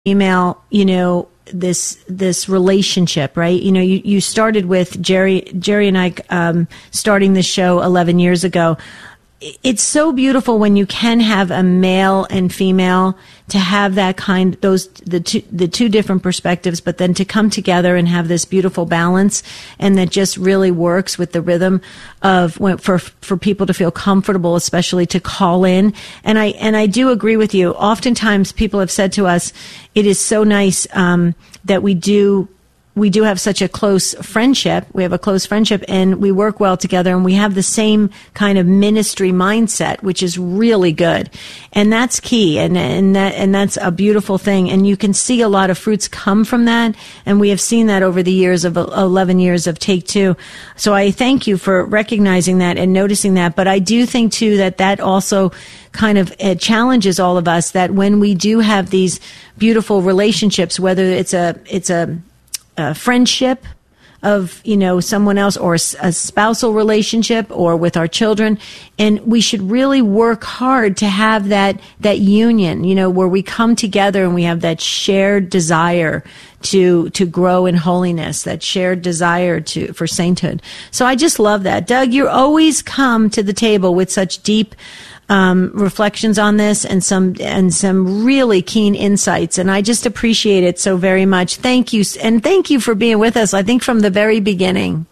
female, this relationship, right? You started with Jerry and I starting the show 11 years ago. It's so beautiful when you can have a male and female to have that the two different perspectives, but then to come together and have this beautiful balance, and that just really works with the rhythm of for people to feel comfortable, especially to call in. And I do agree with you. Oftentimes people have said to us, it is so nice that we do have such a close friendship. We have a close friendship and we work well together, and we have the same kind of ministry mindset, which is really good. And that's key. And that's a beautiful thing. And you can see a lot of fruits come from that. And we have seen that over the years of 11 years of Take Two. So I thank you for recognizing that and noticing that. But I do think too that also kind of challenges all of us, that when we do have these beautiful relationships, whether it's a friendship of, someone else, or a spousal relationship, or with our children. And we should really work hard to have that union, where we come together and we have that shared desire to grow in holiness, that shared desire for sainthood. So I just love that. Doug, you always come to the table with such deep reflections on this and some really keen insights. And I just appreciate it so very much. Thank you. And thank you for being with us, I think, from the very beginning.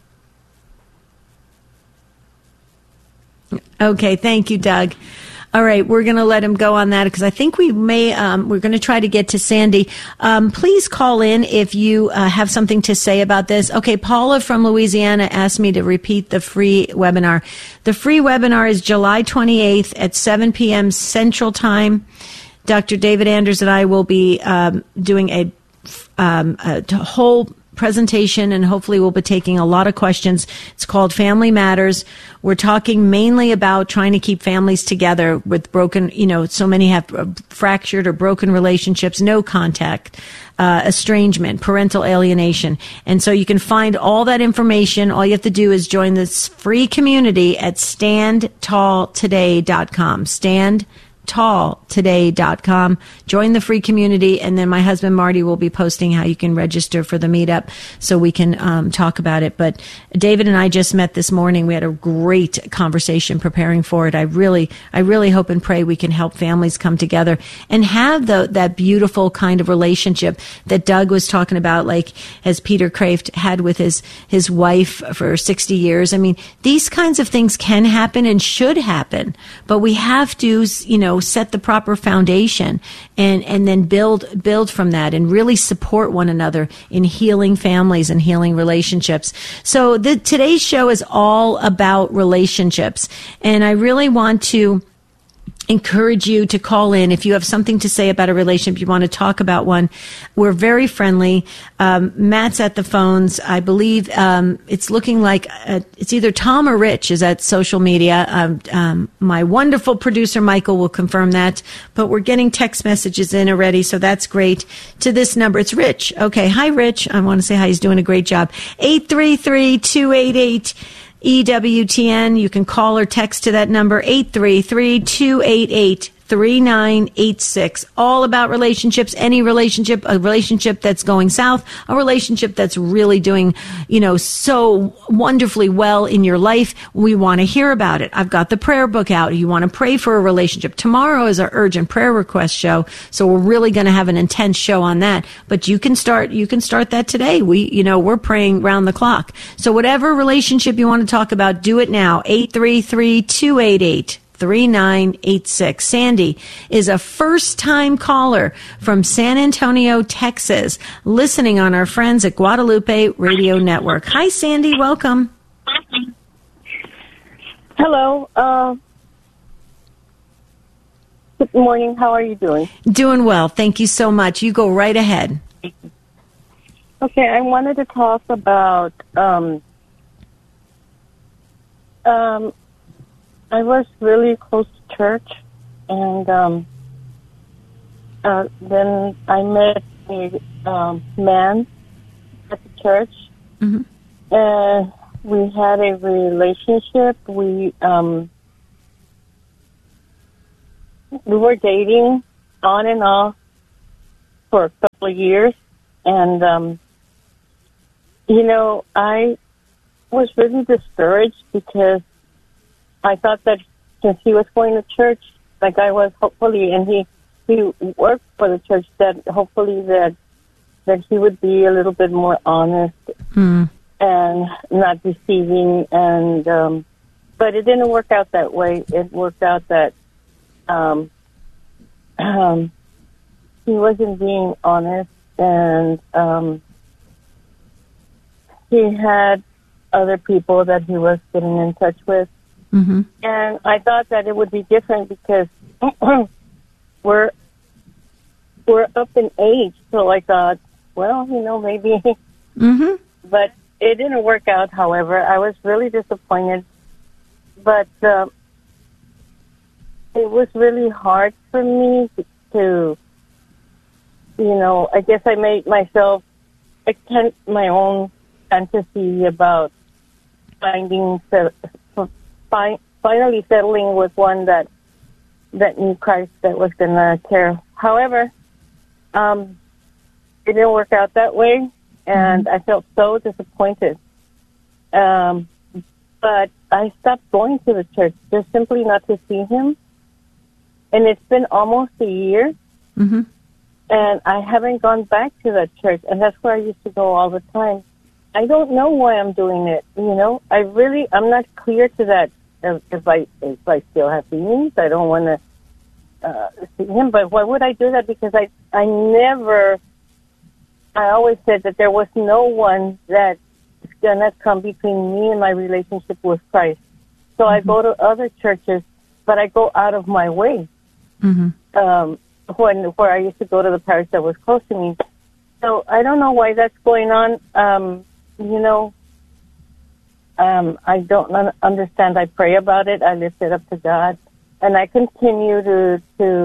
Okay. Thank you, Doug. All right, we're going to let him go on that because I think we're going to try to get to Sandy. Please call in if you have something to say about this. Okay, Paula from Louisiana asked me to repeat the free webinar. The free webinar is July 28th at 7 p.m. Central Time. Dr. David Anders and I will be doing a whole presentation, and hopefully we'll be taking a lot of questions. It's called Family Matters. We're talking mainly about trying to keep families together with broken, so many have fractured or broken relationships, no contact, estrangement, parental alienation. And so you can find all that information. All you have to do is join this free community at standtalltoday.com. standtalltoday.com. Join the free community, and then my husband Marty will be posting how you can register for the meetup so we can talk about it. But David and I just met this morning. We had a great conversation preparing for it. I really hope and pray we can help families come together and have that beautiful kind of relationship that Doug was talking about, like as Peter Kraft had with his wife for 60 years. I mean, these kinds of things can happen and should happen, but we have to, set the proper foundation and then build from that and really support one another in healing families and healing relationships. So today's show is all about relationships, and I really want to encourage you to call in if you have something to say about a relationship, you want to talk about one. We're very friendly. Matt's at the phones. I believe it's looking like it's either Tom or Rich is at social media. My wonderful producer, Michael, will confirm that. But we're getting text messages in already, so that's great. To this number, it's Rich. Okay. Hi, Rich. I want to say hi. He's doing a great job. 833-288 EWTN. You can call or text to that number, 833-288-3986. All about relationships, any relationship, a relationship that's going south, a relationship that's really doing, so wonderfully well in your life. We want to hear about it. I've got the prayer book out. You want to pray for a relationship. Tomorrow is our urgent prayer request show. So we're really going to have an intense show on that, but you can start that today. We're praying round the clock. So whatever relationship you want to talk about, do it now. 833-288-3986. Sandy is a first-time caller from San Antonio, Texas, listening on our friends at Guadalupe Radio Network. Hi, Sandy. Welcome. Hello. Good morning. How are you doing? Doing well. Thank you so much. You go right ahead. Okay. I wanted to talk about I was really close to church, and then I met a man at the church, and we had a relationship. We were dating on and off, for a couple of years. And, I was really discouraged because I thought that since he was going to church, like I was, hopefully, and he worked for the church, that hopefully that he would be a little bit more honest and not deceiving. And but it didn't work out that way. It worked out that he wasn't being honest, and he had other people that he was getting in touch with. Mm-hmm. And I thought that it would be different because we're up in age. So I thought, well, maybe. Mm-hmm. But it didn't work out, however. I was really disappointed. But it was really hard for me to I guess I made myself extend my own fantasy about finally settling with one that knew Christ, that was going to care. However, it didn't work out that way, and I felt so disappointed. But I stopped going to the church just simply not to see him, and it's been almost a year, and I haven't gone back to that church, and that's where I used to go all the time. I don't know why I'm doing it, I'm not clear to that. If I still have feelings, I don't want to see him. But why would I do that? Because I always said that there was no one that's going to come between me and my relationship with Christ. So I go to other churches, but I go out of my way. Where I used to go to the parish that was close to me. So I don't know why that's going on. I don't understand. I pray about it. I lift it up to God, and I continue to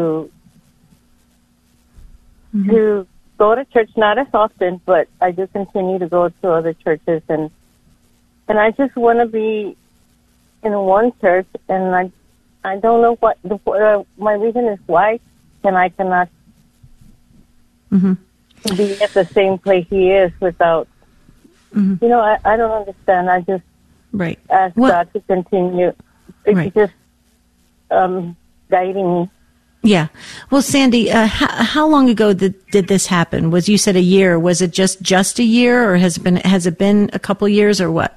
go to church, not as often, but I do continue to go to other churches, and I just want to be in one church, and I don't know what my reason is why I cannot be at the same place he is without. I don't understand. I just ask God to continue just guiding me. Yeah. Well, Sandy, how long ago did this happen? You said a year. Was it just a year, or has it been a couple years, or what?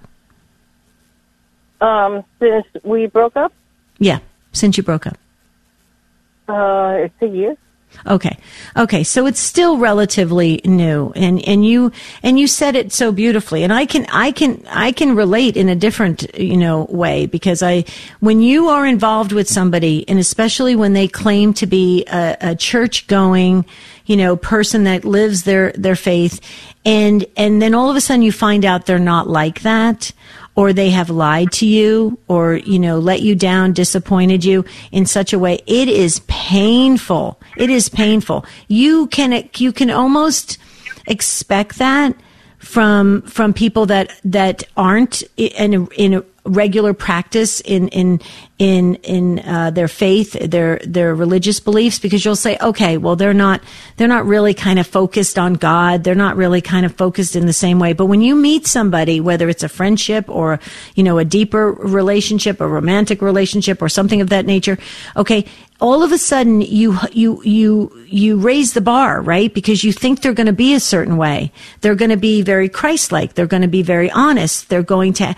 Since we broke up? Yeah, since you broke up. It's a year. Okay. So it's still relatively new, and you said it so beautifully, and I can relate in a different, way, because when you are involved with somebody, and especially when they claim to be a church going, person that lives their faith, and then all of a sudden you find out they're not like that, or they have lied to you, or, let you down, disappointed you in such a way, it is painful. It is painful. You can almost expect that from people that aren't in a regular practice in their faith, their religious beliefs, because you'll say, okay, well, they're not really kind of focused on God. They're not really kind of focused in the same way. But when you meet somebody, whether it's a friendship or, a deeper relationship, a romantic relationship or something of that nature, okay, all of a sudden you raise the bar, right? Because you think they're going to be a certain way. They're going to be very Christ-like. They're going to be very honest. They're going to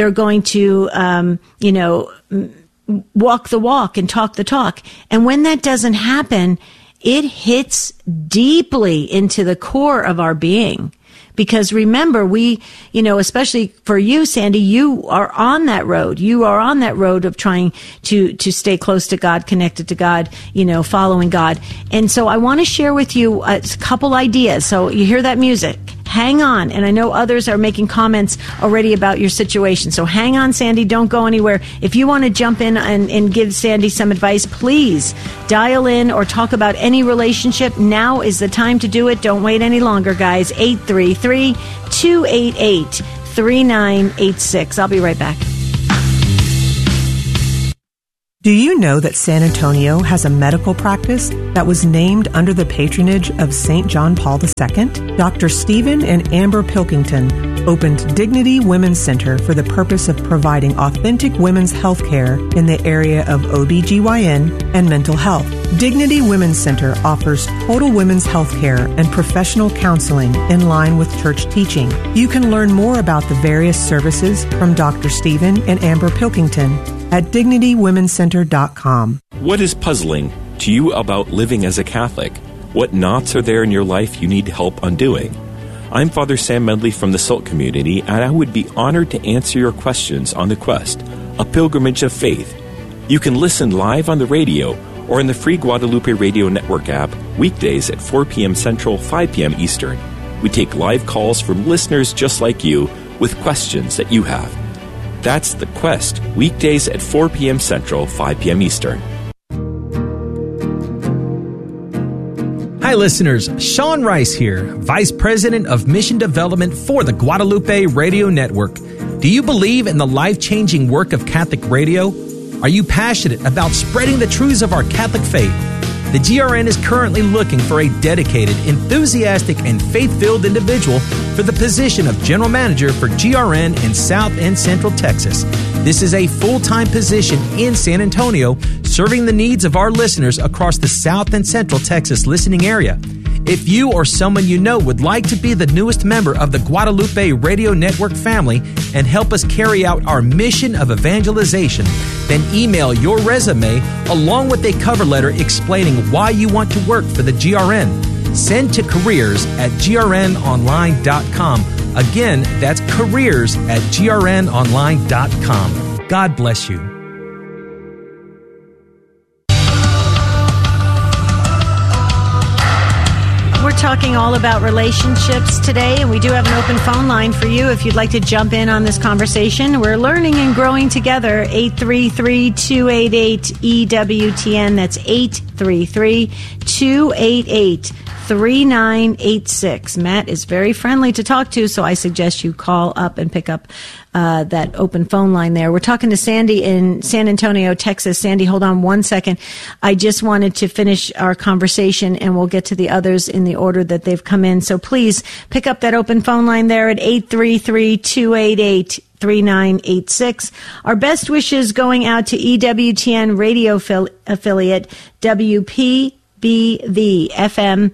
walk the walk and talk the talk. And when that doesn't happen, it hits deeply into the core of our being. Because remember, especially for you, Sandy, you are on that road. You are on that road of trying to stay close to God, connected to God, following God. And so I want to share with you a couple ideas. So you hear that music. Hang on. And I know others are making comments already about your situation. So hang on, Sandy. Don't go anywhere. If you want to jump in and give Sandy some advice, please dial in or talk about any relationship. Now is the time to do it. Don't wait any longer, guys. 833-288-3986. I'll be right back. Do you know that San Antonio has a medical practice that was named under the patronage of St. John Paul II? Dr. Stephen and Amber Pilkington opened Dignity Women's Center for the purpose of providing authentic women's health care in the area of OBGYN and mental health. Dignity Women's Center offers total women's health care and professional counseling in line with church teaching. You can learn more about the various services from Dr. Stephen and Amber Pilkington at DignityWomenCenter.com. What is puzzling to you about living as a Catholic? What knots are there in your life you need help undoing? I'm Father Sam Medley from the SALT community, and I would be honored to answer your questions on The Quest, a pilgrimage of faith. You can listen live on the radio or in the free Guadalupe Radio Network app weekdays at 4 p.m. Central, 5 p.m. Eastern. We take live calls from listeners just like you with questions that you have. That's The Quest, weekdays at 4 p.m. Central, 5 p.m. Eastern. Hi, listeners. Sean Rice here, Vice President of Mission Development for the Guadalupe Radio Network. Do you believe in the life-changing work of Catholic radio? Are you passionate about spreading the truths of our Catholic faith? The GRN is currently looking for a dedicated, enthusiastic, and faith-filled individual for the position of General Manager for GRN in South and Central Texas. This is a full-time position in San Antonio, serving the needs of our listeners across the South and Central Texas listening area. If you or someone you know would like to be the newest member of the Guadalupe Radio Network family and help us carry out our mission of evangelization, then email your resume along with a cover letter explaining why you want to work for the GRN. Send to careers@grnonline.com. Again, that's careers@grnonline.com. God bless you. We're talking all about relationships today, and we do have an open phone line for you if you'd like to jump in on this conversation. We're learning and growing together. 833-288-EWTN. That's 833-288-3986. Matt is very friendly to talk to, so I suggest you call up and pick up that open phone line there. We're talking to Sandy in San Antonio, Texas. Sandy, hold on one second. I just wanted to finish our conversation, and we'll get to the others in the order that they've come in. So please pick up that open phone line there at 833-288-3986. Our best wishes going out to EWTN radio affiliate WPBV FM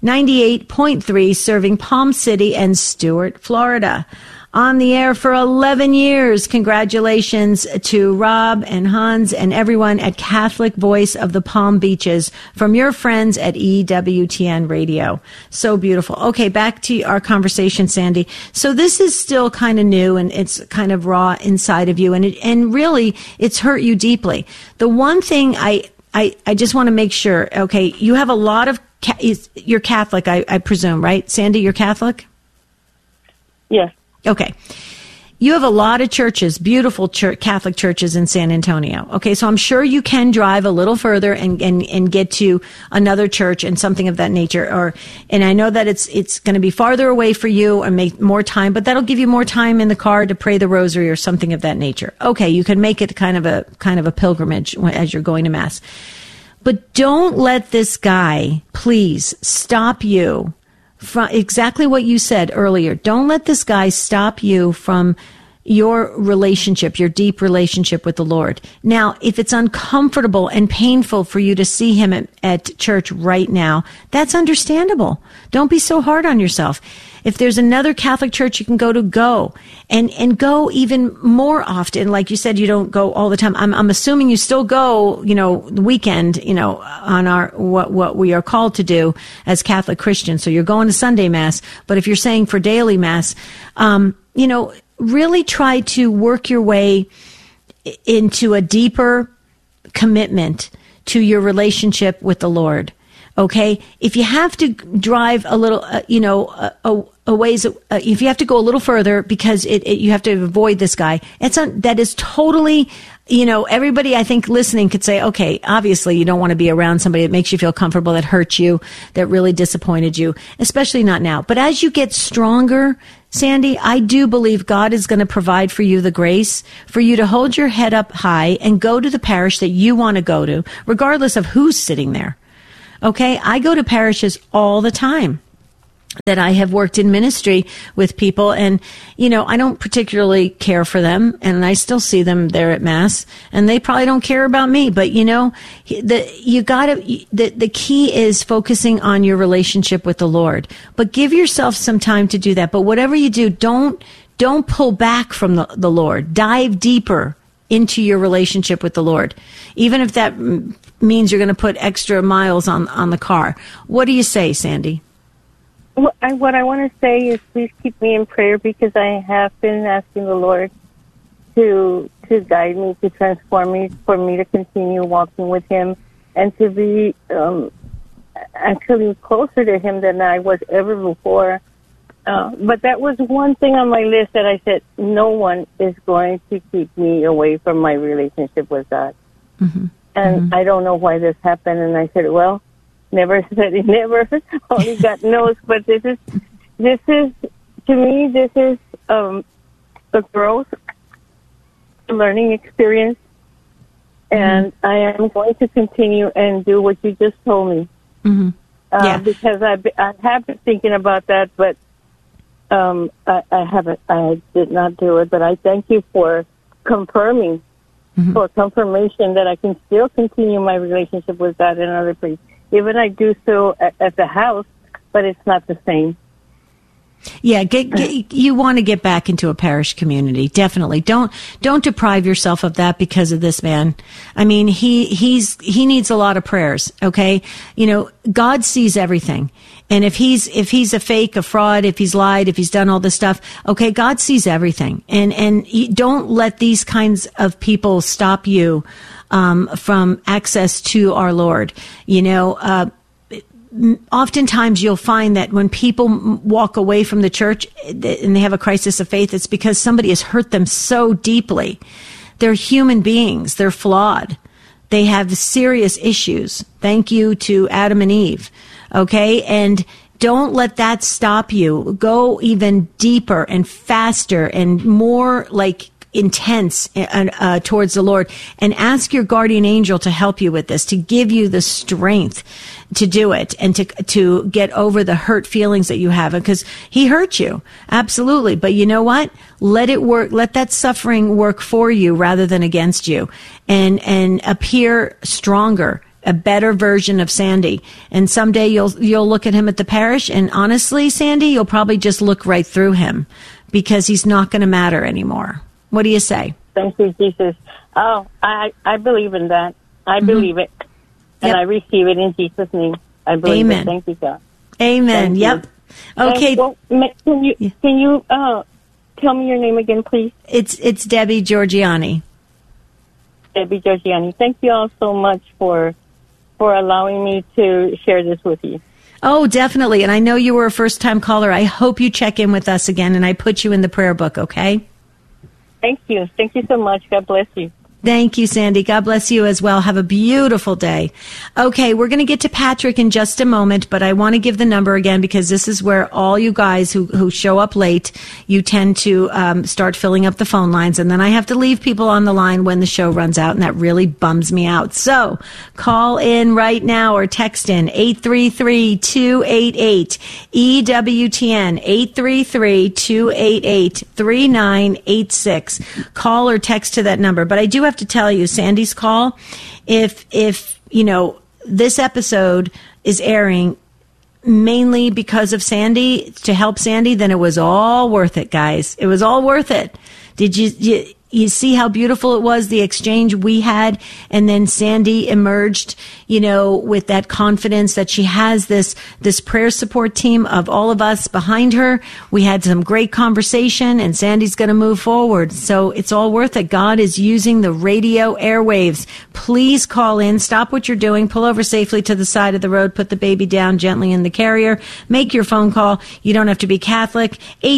98.3, serving Palm City and Stuart, Florida. On the air for 11 years. Congratulations to Rob and Hans and everyone at Catholic Voice of the Palm Beaches from your friends at EWTN Radio. So beautiful. Okay, back to our conversation, Sandy. So this is still kind of new and it's kind of raw inside of you, and really it's hurt you deeply. The one thing I just want to make sure, okay, you have a lot of, you're Catholic, I presume, right? Sandy, you're Catholic? Yes. Okay. You have a lot of churches, beautiful Catholic churches in San Antonio. Okay, so I'm sure you can drive a little further and get to another church and something of that nature. And I know that it's going to be farther away for you and make more time, but that'll give you more time in the car to pray the rosary or something of that nature. Okay, you can make it kind of a pilgrimage as you're going to Mass. But don't let this guy, please, stop you from exactly what you said earlier. Don't let this guy stop you from your relationship, your deep relationship with the Lord. Now, if it's uncomfortable and painful for you to see him at church right now, that's understandable. Don't be so hard on yourself. If there's another Catholic church you can go to, go. And go even more often. Like you said, you don't go all the time. I'm assuming you still go, the weekend, on our, what we are called to do as Catholic Christians. So you're going to Sunday Mass. But if you're saying for daily Mass, really try to work your way into a deeper commitment to your relationship with the Lord. Okay, if you have to drive a little, a ways, if you have to go a little further because you have to avoid this guy, that is totally, everybody I think listening could say, okay, obviously you don't want to be around somebody that makes you feel comfortable, that hurt you, that really disappointed you, especially not now. But as you get stronger, Sandy, I do believe God is going to provide for you the grace for you to hold your head up high and go to the parish that you want to go to, regardless of who's sitting there. Okay? I go to parishes all the time that I have worked in ministry with people, and, you know, I don't particularly care for them, and I still see them there at Mass, and they probably don't care about me, but, you know, the key is focusing on your relationship with the Lord, but give yourself some time to do that. But whatever you do, don't pull back from the Lord. Dive deeper into your relationship with the Lord, even if that means you're going to put extra miles on the car. What do you say, Sandy? What I want to say is, please keep me in prayer, because I have been asking the Lord to guide me, to transform me, for me to continue walking with Him, and to be actually closer to Him than I was ever before. But that was one thing on my list that I said, no one is going to keep me away from my relationship with God. Mm-hmm. And I don't know why this happened. And I said, well, never said it, never. Only God knows. But this is to me, this is a growth, learning experience, and I am going to continue and do what you just told me. Mm-hmm. Because I have been thinking about that, but I haven't. I did not do it. But I thank you for confirming, for confirmation that I can still continue my relationship with God and other priests. Even I do so at the house, but it's not the same. Yeah, you want to get back into a parish community. Definitely. Don't deprive yourself of that because of this man. I mean, he needs a lot of prayers, okay? You know, God sees everything. And if he's a fake, a fraud, if he's lied, if he's done all this stuff, okay, God sees everything. And don't let these kinds of people stop you from access to our Lord. You know, oftentimes you'll find that when people walk away from the church and they have a crisis of faith, it's because somebody has hurt them so deeply. They're human beings. They're flawed. They have serious issues. Thank you to Adam and Eve. Okay? And don't let that stop you. Go even deeper and faster and more like intense towards the Lord, and ask your guardian angel to help you with this, to give you the strength to do it and to get over the hurt feelings that you have, because he hurt you. Absolutely. But you know what? Let it work. Let that suffering work for you rather than against you, and appear stronger, a better version of Sandy. And someday you'll look at him at the parish, and honestly, Sandy, you'll probably just look right through him, because he's not going to matter anymore. What do you say? Thank you, Jesus. Oh, I believe in that. I believe it. And I receive it in Jesus' name. I believe it. Thank you, God. Amen. Yep. Okay. Well, can you tell me your name again, please? It's Debbie Georgiani. Debbie Georgiani. Thank you all so much for allowing me to share this with you. Oh, definitely. And I know you were a first-time caller. I hope you check in with us again, and I put you in the prayer book, okay? Thank you. Thank you so much. God bless you. Thank you, Sandy. God bless you as well. Have a beautiful day. Okay, we're going to get to Patrick in just a moment, but I want to give the number again, because this is where all you guys who show up late, you tend to start filling up the phone lines, and then I have to leave people on the line when the show runs out, and that really bums me out. So call in right now or text in 833-288-EWTN, 833-288-3986. Call or text to that number. But I do have to tell you, Sandy's call, if you know, this episode is airing mainly because of Sandy, to help Sandy, then it was all worth it, guys. It was all worth it. Did you see how beautiful it was, the exchange we had? And then Sandy emerged, you know, with that confidence that she has this prayer support team of all of us behind her. We had some great conversation, and Sandy's going to move forward. So it's all worth it. God is using the radio airwaves. Please call in. Stop what you're doing. Pull over safely to the side of the road. Put the baby down gently in the carrier. Make your phone call. You don't have to be Catholic.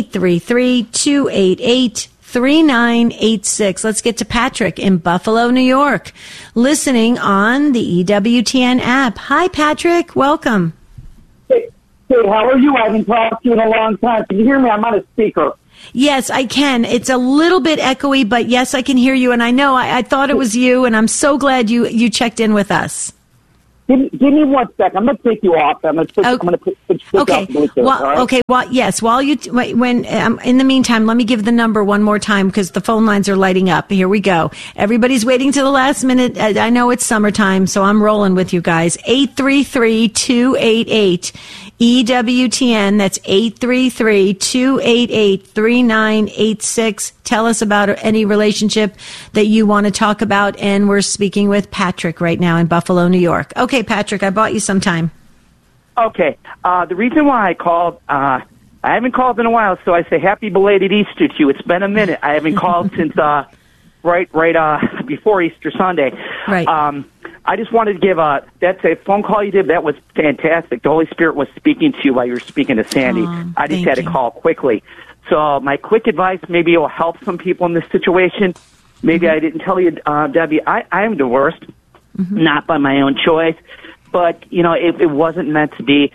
833-288-3986. Let's get to Patrick in Buffalo, New York, listening on the EWTN app. Hi, Patrick. Welcome. Hey, say, how are you? I haven't talked to you in a long time. Can you hear me? I'm on a speaker. Yes, I can. It's a little bit echoey, but yes, I can hear you. And I know I thought it was you, and I'm so glad you checked in with us. Give me 1 second. I'm going to take you off. I'm going to put okay. off Bluetooth, well, right? okay. Well, yes. While you, when in the meantime, let me give the number one more time because the phone lines are lighting up. Here we go. Everybody's waiting to the last minute. I know it's summertime, so I'm rolling with you guys. 833-288 EWTN. That's 833-288-3986. Tell us about any relationship that you want to talk about. And we're speaking with Patrick right now in Buffalo, New York. Okay, Patrick, I bought you some time. Okay. The reason why I called, I haven't called in a while, so I say happy belated Easter to you. It's been a minute. I haven't called since right before Easter Sunday. Right. I just wanted to give that's a phone call you did. That was fantastic. The Holy Spirit was speaking to you while you were speaking to Sandy. I just had to call quickly. So my quick advice, maybe it will help some people in this situation. Maybe I didn't tell you, Debbie, I am divorced, not by my own choice, but, it wasn't meant to be.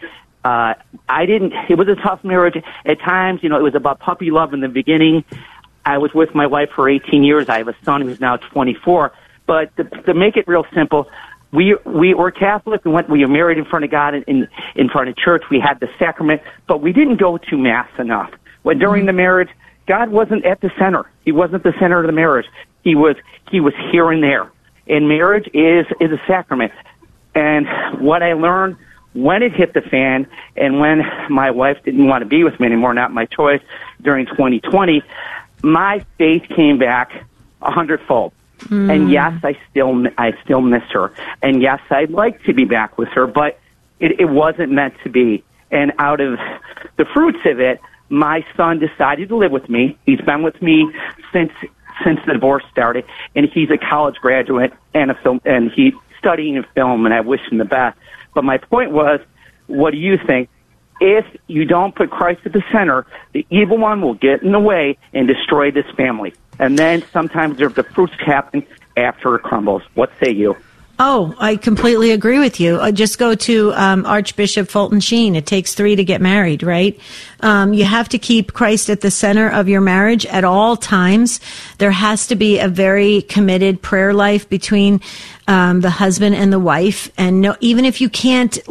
It was a tough marriage. At times, it was about puppy love in the beginning. I was with my wife for 18 years. I have a son who's now 24. But to make it real simple, we were Catholic. We were married in front of God in front of church. We had the sacrament, but we didn't go to Mass enough. When during the marriage, God wasn't at the center. He wasn't the center of the marriage. He was here and there. And marriage is a sacrament. And what I learned when it hit the fan and when my wife didn't want to be with me anymore, not my choice, during 2020, my faith came back 100-fold. And yes, I still miss her. And yes, I'd like to be back with her, but it wasn't meant to be. And out of the fruits of it, my son decided to live with me. He's been with me since the divorce started, and he's a college graduate and he's studying in film, and I wish him the best. But my point was, what do you think? If you don't put Christ at the center, the evil one will get in the way and destroy this family. And then sometimes the fruits happen after it crumbles. What say you? Oh, I completely agree with you. Just go to Archbishop Fulton Sheen. It takes 3 to get married, right? You have to keep Christ at the center of your marriage at all times. There has to be a very committed prayer life between the husband and the wife. And even if you can't,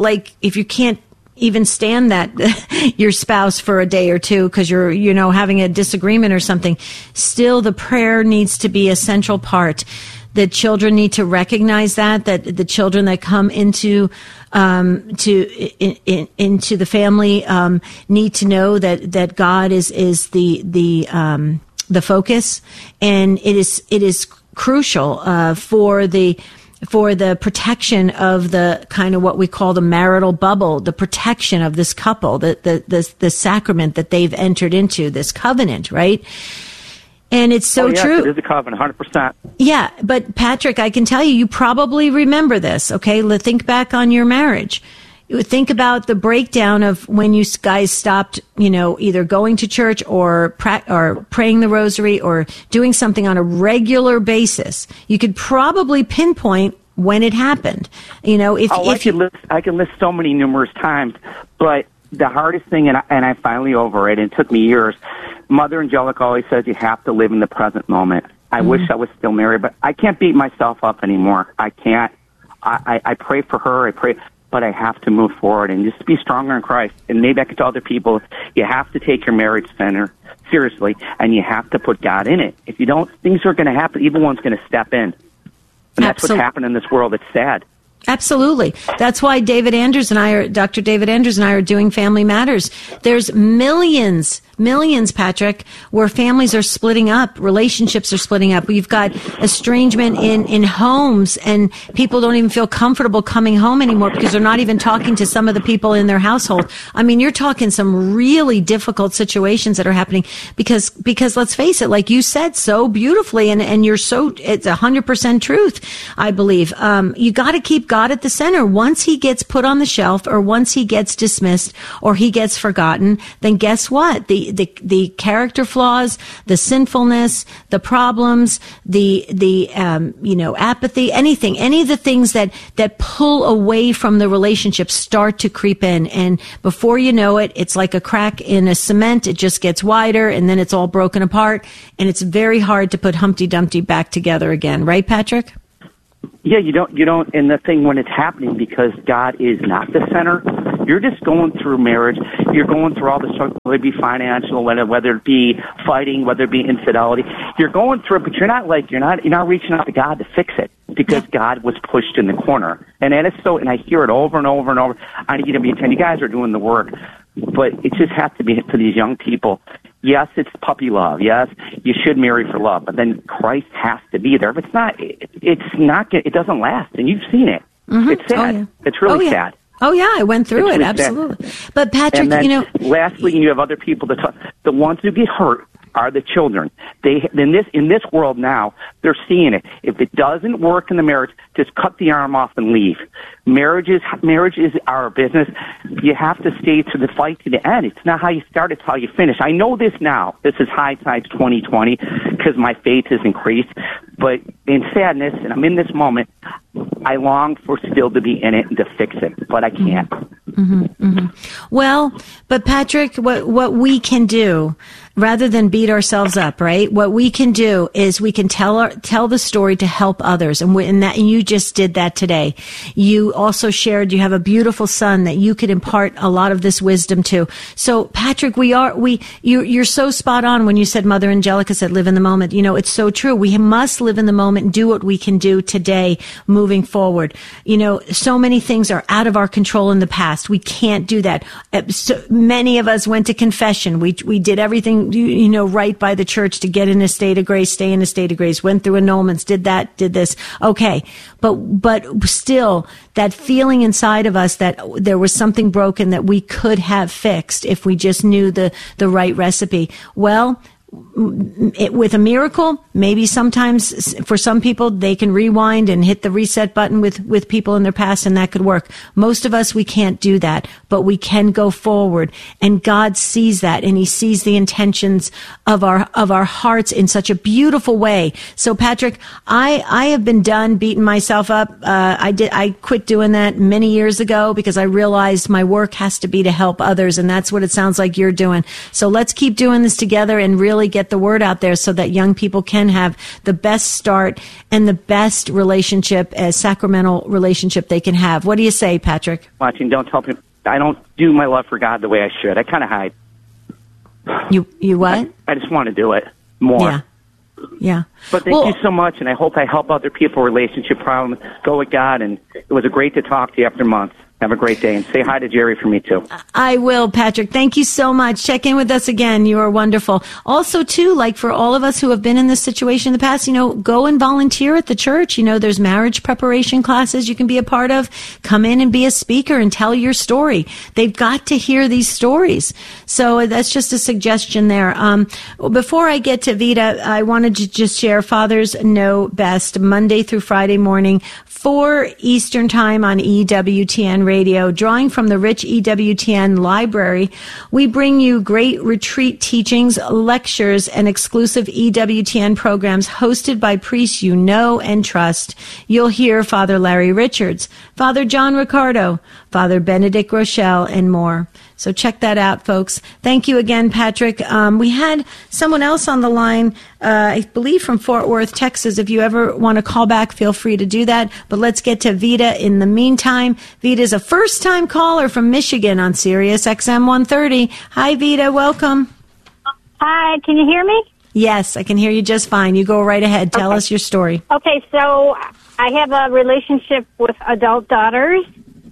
even stand that your spouse for a day or two because you're, having a disagreement or something, still the prayer needs to be a central part. The children need to recognize that the children that come into the family need to know that God is the focus, and it is crucial for the protection of the kind of what we call the marital bubble, the protection of this couple, the sacrament that they've entered into, this covenant, right? And it's so true. It is a covenant, 100%. Yeah, but Patrick, I can tell you probably remember this, okay? Think back on your marriage. Think about the breakdown of when you guys stopped, either going to church or praying the rosary or doing something on a regular basis. You could probably pinpoint when it happened. I can list so many numerous times, but the hardest thing, and I'm finally over it, and it took me years. Mother Angelica always says you have to live in the present moment. I wish I was still married, but I can't beat myself up anymore. I can't. I pray for her. But I have to move forward and just be stronger in Christ. And maybe I could tell other people, you have to take your marriage center seriously, and you have to put God in it. If you don't, things are going to happen. Evil one's going to step in. And that's what's happened in this world. It's sad. Absolutely. That's why Dr. David Andrews and I are doing Family Matters. There's millions, Patrick, where families are splitting up, relationships are splitting up. We've got estrangement in homes, and people don't even feel comfortable coming home anymore because they're not even talking to some of the people in their household. I mean, you're talking some really difficult situations that are happening because let's face it, like you said so beautifully, and it's 100% truth, I believe. You got to keep God at the center. Once he gets put on the shelf, or once he gets dismissed, or he gets forgotten, then guess what? The character flaws, the sinfulness, the problems, the apathy, anything, any of the things that pull away from the relationship start to creep in. And before you know it, it's like a crack in a cement. It just gets wider, and then it's all broken apart, and it's very hard to put Humpty Dumpty back together again. Right, Patrick? Yeah, you don't, and the thing when it's happening, because God is not the center, you're just going through marriage, you're going through all the struggle, whether it be financial, whether it be fighting, whether it be infidelity, you're going through it, but you're not reaching out to God to fix it, because God was pushed in the corner. And that is so, and I hear it over and over and over. I need you to be attentive. You guys are doing the work, but it just has to be for these young people. Yes, it's puppy love. Yes, you should marry for love, but then Christ has to be there. If it's not, it doesn't last, and you've seen it. Mm-hmm. It's sad. Oh, yeah. It's really sad. Oh yeah, I went through it, absolutely. Sad. But Patrick, lastly, you have other people that talk. The ones who get hurt are the children. In this world now, they're seeing it. If it doesn't work in the marriage, just cut the arm off and leave. Marriage is our business. You have to stay to the fight to the end. It's not how you start, it's how you finish. I know this now. This is hindsight 2020 because my faith has increased. But in sadness, and I'm in this moment, I long for still to be in it and to fix it, but I can't. Mm-hmm, mm-hmm. Well, but Patrick, what we can do, rather than beat ourselves up, right? What we can do is we can tell the story to help others, and you just did that today. You also shared you have a beautiful son that you could impart a lot of this wisdom to. So, Patrick, you're so spot on when you said Mother Angelica said, "Live in the moment." It's so true. We must live in the moment and do what we can do today, moving forward. So many things are out of our control in the past. We can't do that. So many of us went to confession. We did everything, right by the church to get in a state of grace, stay in a state of grace, went through annulments, did that, did this. Okay. But still, that feeling inside of us that there was something broken that we could have fixed if we just knew the right recipe. Well, with a miracle, maybe sometimes for some people they can rewind and hit the reset button with people in their past, and that could work. Most of us, we can't do that, but we can go forward, and God sees that, and he sees the intentions of our hearts in such a beautiful way. So Patrick, I have been done beating myself up. I quit doing that many years ago because I realized my work has to be to help others, and that's what it sounds like you're doing. So let's keep doing this together and really get the word out there so that young people can have the best start and the best relationship, as sacramental relationship they can have. What do you say, Patrick? Watching, don't tell people. I don't do my love for God the way I should. I kind of hide. You what? I just want to do it more. Yeah. But thank you so much, and I hope I help other people relationship problems go with God. And it was great to talk to you after months. Have a great day, and say hi to Jerry for me, too. I will, Patrick. Thank you so much. Check in with us again. You are wonderful. Also, too, like for all of us who have been in this situation in the past, go and volunteer at the church. There's marriage preparation classes you can be a part of. Come in and be a speaker and tell your story. They've got to hear these stories. So that's just a suggestion there. Before I get to Vita, I wanted to just share Fathers Know Best, Monday through Friday morning, 4 Eastern Time on EWTN Radio. Drawing from the rich EWTN library, we bring you great retreat teachings, lectures, and exclusive EWTN programs hosted by priests you know and trust. You'll hear Father Larry Richards, Father John Ricardo, Father Benedict Rochelle, and more. So check that out, folks. Thank you again, Patrick. We had someone else on the line, I believe from Fort Worth, Texas. If you ever want to call back, feel free to do that. But let's get to Vita in the meantime. Vita is a first-time caller from Michigan on Sirius XM 130. Hi, Vita. Welcome. Hi. Can you hear me? Yes, I can hear you just fine. You go right ahead. Tell us your story. Okay, so I have a relationship with adult daughters.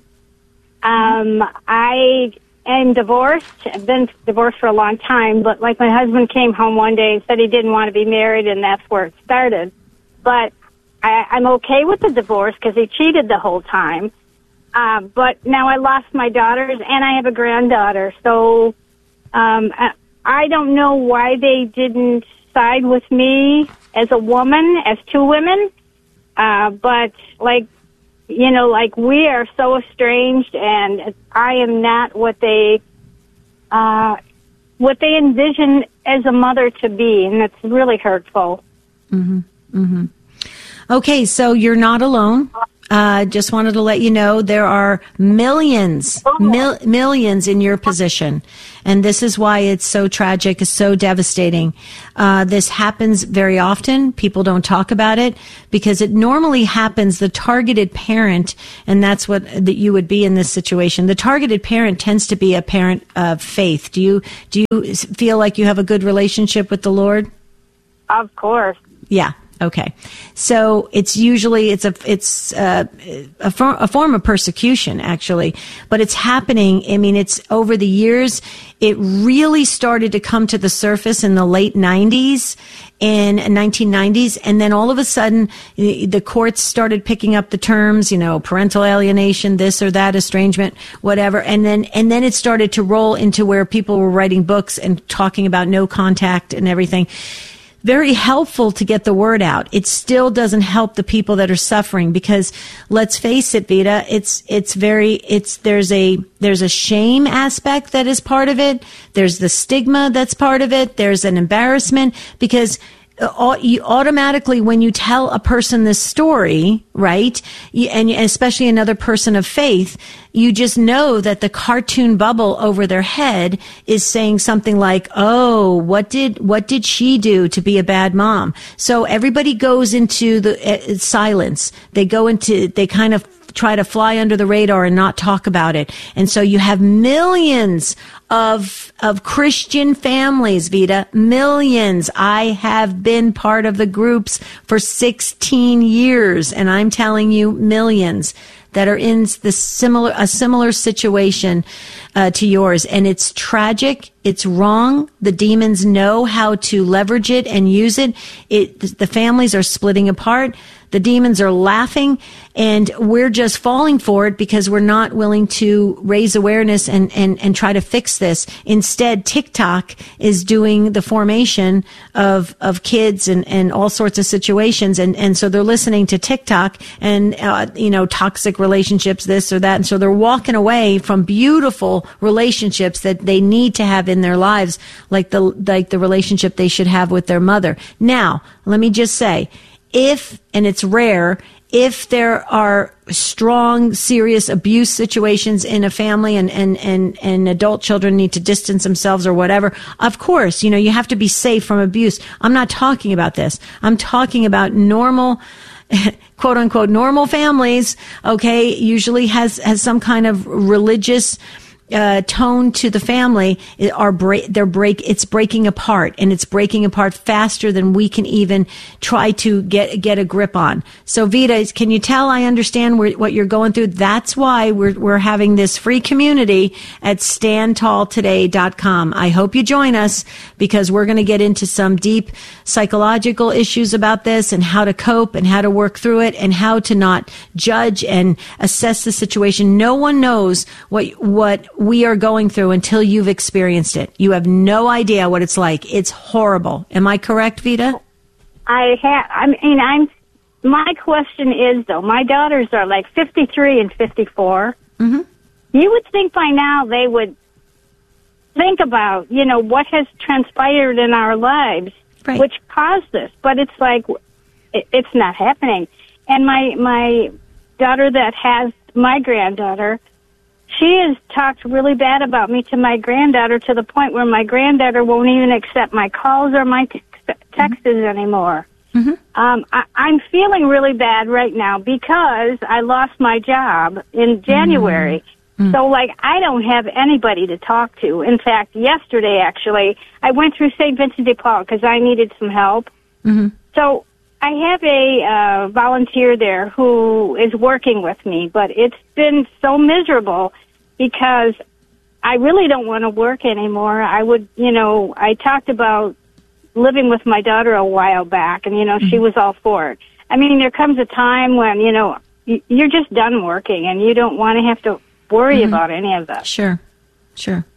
I'm divorced. I've been divorced for a long time, but my husband came home one day and said he didn't want to be married, and that's where it started. But I'm okay with the divorce because he cheated the whole time. But now I lost my daughters, and I have a granddaughter. So I don't know why they didn't side with me as a woman, as two women. But like we are so estranged, and I am not what they envision as a mother to be, and it's really hurtful. Mm-hmm. Mm-hmm. Okay, so you're not alone. Just wanted to let you know there are millions in your position. And this is why it's so tragic, it's so devastating. This happens very often. People don't talk about it because it normally happens, the targeted parent, and that's what that you would be in this situation. The targeted parent tends to be a parent of faith. Do you feel like you have a good relationship with the Lord? Of course. Yeah. Okay. So it's usually, it's a form of persecution, actually, but it's happening. I mean, it's over the years, it really started to come to the surface in the late 90s and 1990s. And then all of a sudden the courts started picking up the terms, parental alienation, this or that, estrangement, whatever. And then it started to roll into where people were writing books and talking about no contact and everything. Very helpful to get the word out. It still doesn't help the people that are suffering because let's face it, Vita, there's a shame aspect that is part of it. There's the stigma that's part of it. There's an embarrassment because you automatically, when you tell a person this story, right, and especially another person of faith, you just know that the cartoon bubble over their head is saying something like, "Oh, what did she do to be a bad mom?" So everybody goes into the silence. They kind of try to fly under the radar and not talk about it. And so you have millions of Christian families, Vita, millions. I have been part of the groups for 16 years, and I'm telling you, millions that are in a similar situation to yours. And it's tragic. It's wrong. The demons know how to leverage it and use it. The families are splitting apart. The demons are laughing, and we're just falling for it because we're not willing to raise awareness and try to fix this. Instead, TikTok is doing the formation of kids and all sorts of situations. And so they're listening to TikTok and, toxic relationships, this or that. And so they're walking away from beautiful relationships that they need to have in their lives, like the relationship they should have with their mother. Now, let me just say, and it's rare, if there are strong, serious abuse situations in a family and adult children need to distance themselves or whatever, of course, you have to be safe from abuse. I'm not talking about this. I'm talking about normal, quote unquote, normal families, okay, usually has some kind of religious tone to the family. It's breaking apart, and it's breaking apart faster than we can even try to get a grip on. So Vita, can you tell I understand what you're going through? That's why we're having this free community at standtalltoday.com. I hope you join us because we're going to get into some deep psychological issues about this and how to cope and how to work through it and how to not judge and assess the situation. No one knows what we are going through until you've experienced it. You have no idea what it's like. It's horrible. Am I correct, Vita? My question is, though, my daughters are like 53 and 54. Mm-hmm. You would think by now they would think about, what has transpired in our lives, right, which caused this. But it's like, it's not happening. And my daughter that has my granddaughter, she has talked really bad about me to my granddaughter to the point where my granddaughter won't even accept my calls or my texts anymore. Mm-hmm. I'm feeling really bad right now because I lost my job in January. Mm-hmm. So, I don't have anybody to talk to. In fact, yesterday, actually, I went through St. Vincent de Paul because I needed some help. Mm-hmm. So I have a volunteer there who is working with me, but it's been so miserable because I really don't want to work anymore. I would, I talked about living with my daughter a while back, and, mm-hmm, she was all for it. I mean, there comes a time when, you're just done working and you don't want to have to worry, mm-hmm, about any of that. Sure.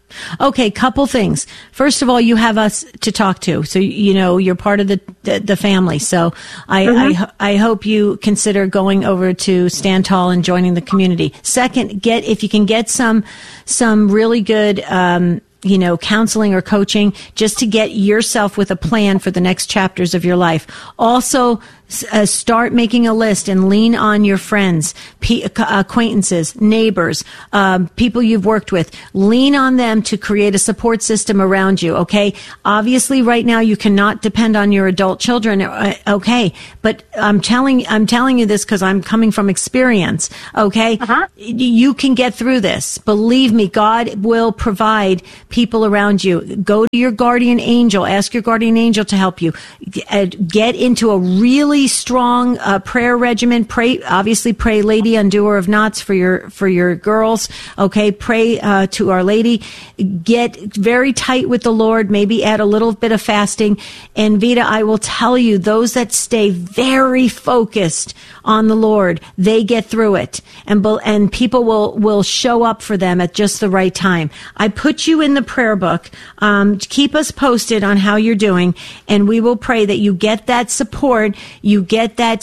Okay, couple things. First of all, you have us to talk to, so you're part of the family. So I hope you consider going over to Stand Tall and joining the community. Second, if you can get some really good counseling or coaching, just to get yourself with a plan for the next chapters of your life. Also, start making a list and lean on your friends, acquaintances, neighbors, people you've worked with. Lean on them to create a support system around you. Okay. Obviously, right now you cannot depend on your adult children. Okay. But I'm telling you this because I'm coming from experience. Okay. You can get through this. Believe me, God will provide people around you. Go to your guardian angel. Ask your guardian angel to help you. Get into a really strong prayer regimen. Pray Lady Undoer of Knots for your girls. Okay, pray to Our Lady. Get very tight with the Lord. Maybe add a little bit of fasting. And Vita, I will tell you, those that stay very focused on the Lord, they get through it, and people will show up for them at just the right time. I put you in the prayer book. Keep us posted on how you're doing, and we will pray that you get that support, you get that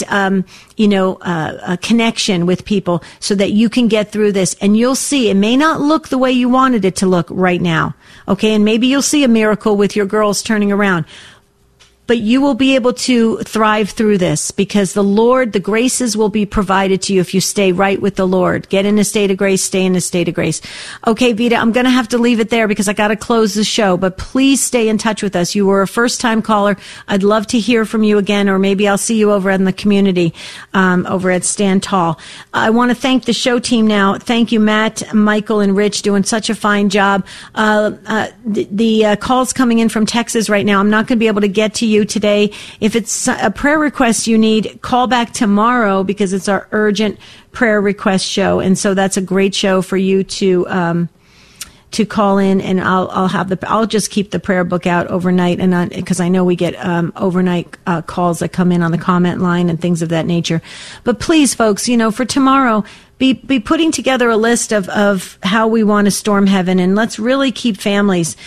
a connection with people, so that you can get through this. And you'll see, it may not look the way you wanted it to look right now, okay? And maybe you'll see a miracle with your girls turning around. But you will be able to thrive through this, because the graces will be provided to you if you stay right with the Lord. Get in a state of grace, stay in a state of grace. Okay, Vita, I'm going to have to leave it there because I got to close the show, but please stay in touch with us. You were a first-time caller. I'd love to hear from you again, or maybe I'll see you over in the community, over at Stand Tall. I want to thank the show team now. Thank you, Matt, Michael, and Rich, doing such a fine job. The calls coming in from Texas right now, I'm not going to be able to get to you today. If it's a prayer request you need, call back tomorrow, because it's our urgent prayer request show. And so that's a great show for you to call in, and I'll just keep the prayer book out overnight, and because I know we get overnight calls that come in on the comment line and things of that nature. But please, folks, for tomorrow, be putting together a list of how we want to storm heaven, and let's really keep families,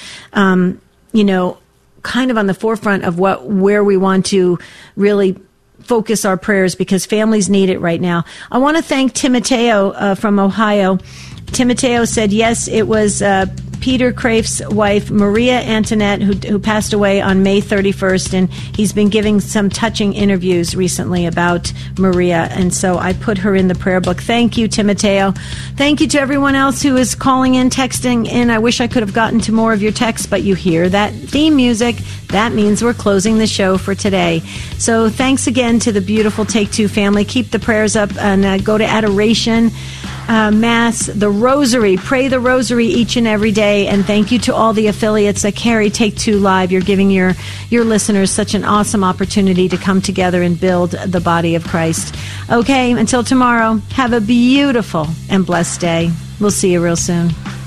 kind of on the forefront of where we want to really focus our prayers, because families need it right now. I want to thank Timoteo from Ohio. Timoteo said, yes, it was Peter Kraef's wife, Maria Antoinette, who passed away on May 31st, and he's been giving some touching interviews recently about Maria, and so I put her in the prayer book. Thank you, Timoteo. Thank you to everyone else who is calling in, texting in. I wish I could have gotten to more of your texts, but you hear that theme music. That means we're closing the show for today. So thanks again to the beautiful Take Two family. Keep the prayers up, and go to adoration, Mass, the Rosary. Pray the Rosary each and every day. And thank you to all the affiliates that carry Take Two Live. You're giving your listeners such an awesome opportunity to come together and build the body of Christ. Okay, until tomorrow, have a beautiful and blessed day. We'll see you real soon.